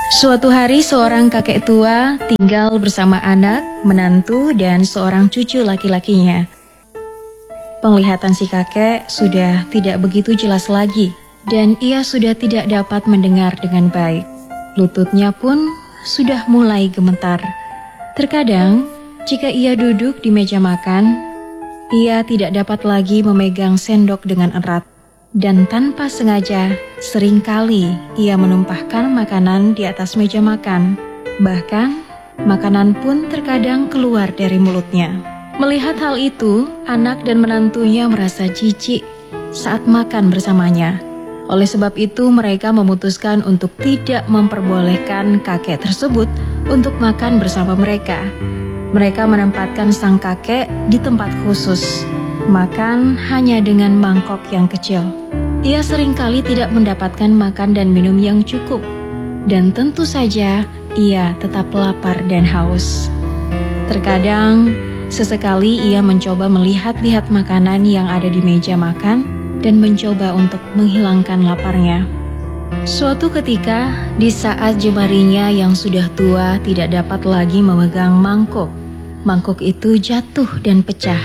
Suatu hari seorang kakek tua tinggal bersama anak, menantu, dan seorang cucu laki-lakinya. Penglihatan si kakek sudah tidak begitu jelas lagi, dan ia sudah tidak dapat mendengar dengan baik. Lututnya pun sudah mulai gemetar. Terkadang, jika ia duduk di meja makan, ia tidak dapat lagi memegang sendok dengan erat. Dan tanpa sengaja, seringkali ia menumpahkan makanan di atas meja makan. Bahkan, makanan pun terkadang keluar dari mulutnya. Melihat hal itu, anak dan menantunya merasa jijik saat makan bersamanya. Oleh sebab itu, mereka memutuskan untuk tidak memperbolehkan kakek tersebut untuk makan bersama mereka. Mereka menempatkan sang kakek di tempat khusus, makan hanya dengan mangkok yang kecil. Ia seringkali tidak mendapatkan makan dan minum yang cukup, dan tentu saja ia tetap lapar dan haus. Terkadang, sesekali ia mencoba melihat-lihat makanan yang ada di meja makan dan mencoba untuk menghilangkan laparnya. Suatu ketika, di saat jemarinya yang sudah tua tidak dapat lagi memegang mangkok, mangkok itu jatuh dan pecah.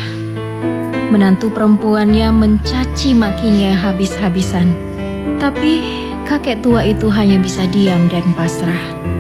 Menantu perempuannya mencaci makinya habis-habisan. Tapi kakek tua itu hanya bisa diam dan pasrah.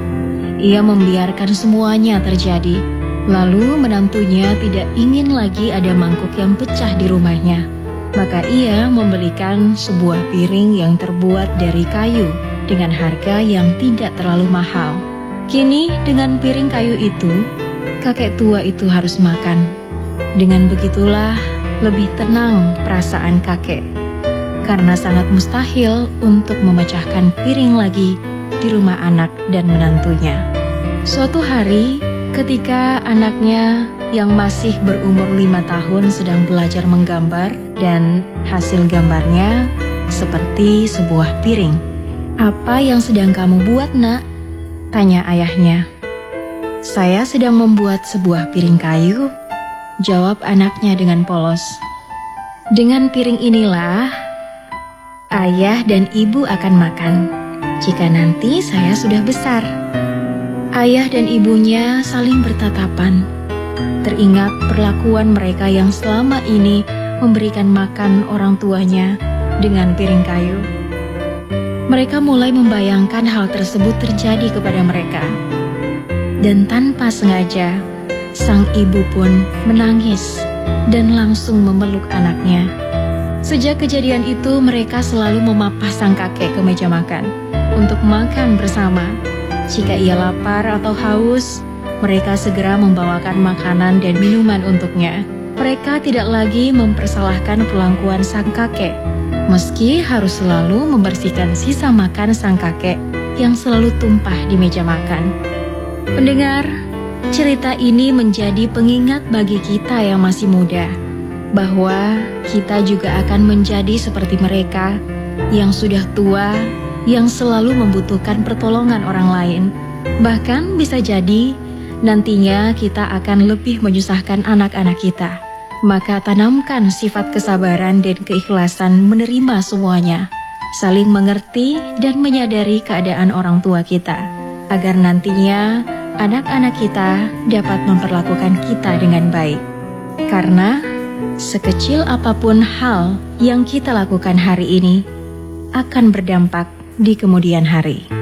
Ia membiarkan semuanya terjadi. Lalu menantunya tidak ingin lagi ada mangkuk yang pecah di rumahnya. Maka ia membelikan sebuah piring yang terbuat dari kayu dengan harga yang tidak terlalu mahal. Kini dengan piring kayu itu, kakek tua itu harus makan. Dengan begitulah lebih tenang perasaan kakek, karena sangat mustahil untuk memecahkan piring lagi di rumah anak dan menantunya. Suatu hari, ketika anaknya yang masih berumur 5 tahun sedang belajar menggambar dan hasil gambarnya seperti sebuah piring. "Apa yang sedang kamu buat, Nak?" tanya ayahnya. "Saya sedang membuat sebuah piring kayu," jawab anaknya dengan polos. "Dengan piring inilah ayah dan ibu akan makan jika nanti saya sudah besar." Ayah dan ibunya saling bertatapan. Teringat perlakuan mereka yang selama ini memberikan makan orang tuanya dengan piring kayu. Mereka mulai membayangkan hal tersebut terjadi kepada mereka. Dan tanpa sengaja, sang ibu pun menangis dan langsung memeluk anaknya. Sejak kejadian itu, mereka selalu memapah sang kakek ke meja makan untuk makan bersama. Jika ia lapar atau haus, mereka segera membawakan makanan dan minuman untuknya. Mereka tidak lagi mempersalahkan perlakuan sang kakek, meski harus selalu membersihkan sisa makan sang kakek yang selalu tumpah di meja makan. Pendengar, cerita ini menjadi pengingat bagi kita yang masih muda, bahwa kita juga akan menjadi seperti mereka yang sudah tua, yang selalu membutuhkan pertolongan orang lain. Bahkan bisa jadi nantinya kita akan lebih menyusahkan anak-anak kita. Maka tanamkan sifat kesabaran dan keikhlasan menerima semuanya, saling mengerti dan menyadari keadaan orang tua kita, agar nantinya anak-anak kita dapat memperlakukan kita dengan baik. Karena sekecil apapun hal yang kita lakukan hari ini akan berdampak di kemudian hari.